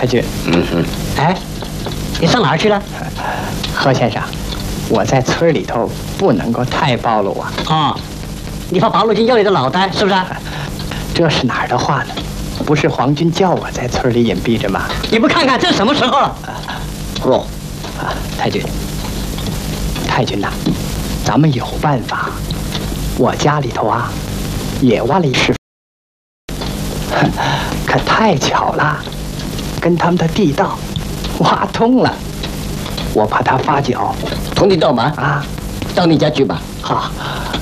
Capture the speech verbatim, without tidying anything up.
太君。 嗯哼。 哎，你上哪儿去了？何先生，我在村里头不能够太暴露啊。哦，你怕八路军要你的脑袋是不是？这是哪儿的话呢？不是皇军叫我在村里隐蔽着吗？你不看看这什么时候了？哦，啊，太君，太君呐，咱们有办法。我家里头啊，也挖了一石，可太巧了，跟他们的地道挖通了。我怕他发觉， 同地道吗？ 啊， 到你家去吧。 好，